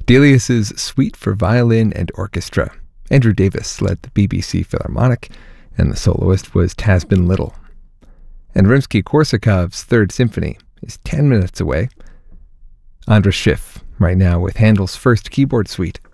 Delius's Suite for Violin and Orchestra. Andrew Davis led the BBC Philharmonic, and the soloist was Tasman Little. And Rimsky-Korsakov's Third Symphony is 10 minutes away. Andras Schiff, right now with Handel's First Keyboard Suite.